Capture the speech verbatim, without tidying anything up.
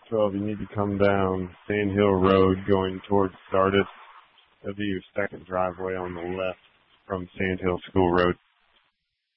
twelve, you need to come down Sand Hill Road going towards Sardis. That'll be your second driveway on the left from Sand Hill School Road.